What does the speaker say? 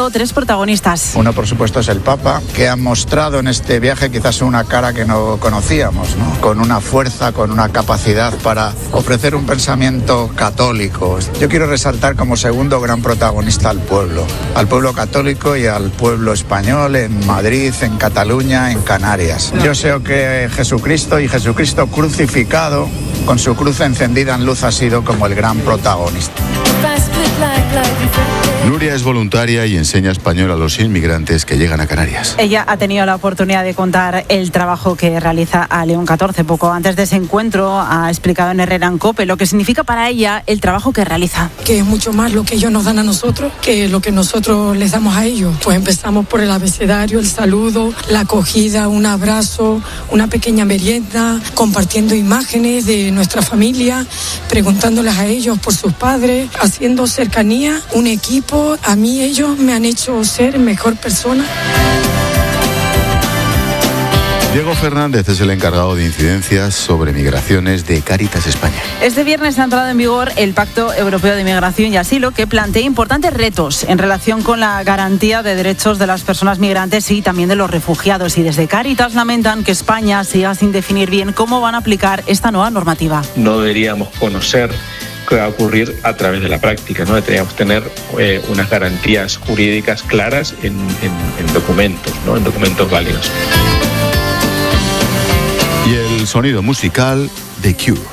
presentado 3 protagonistas. Uno, por supuesto, es el Papa, que ha mostrado en este viaje quizás una cara que no conocíamos, ¿no? Con una fuerza, con una capacidad para ofrecer un pensamiento católico. Yo quiero resaltar como segundo gran protagonista al pueblo católico y al pueblo español en Madrid, en Cataluña, en Canarias. Yo sé que Jesucristo y Jesucristo crucificado, con su cruz encendida en luz, ha sido como el gran protagonista. Nuria es voluntaria y enseña español a los inmigrantes que llegan a Canarias. Ella ha tenido la oportunidad de contar el trabajo que realiza a León 14. Poco antes de ese encuentro ha explicado en Herrera en COPE lo que significa para ella el trabajo que realiza. Que es mucho más lo que ellos nos dan a nosotros que lo que nosotros les damos a ellos. Pues empezamos por el abecedario, el saludo, la acogida, un abrazo, una pequeña merienda, compartiendo imágenes de nuestra familia, preguntándoles a ellos por sus padres, haciendo cercanía, un equipo. A mí ellos me han hecho ser mejor persona. Diego Fernández es el encargado de incidencias sobre migraciones de Cáritas España. Este viernes ha entrado en vigor el Pacto Europeo de Migración y Asilo, que plantea importantes retos en relación con la garantía de derechos de las personas migrantes y también de los refugiados. Y desde Cáritas lamentan que España siga sin definir bien cómo van a aplicar esta nueva normativa. No deberíamos conocer qué va a ocurrir a través de la práctica, ¿no? Deberíamos tener unas garantías jurídicas claras en documentos, ¿no? En documentos válidos. Y el sonido musical de Cure.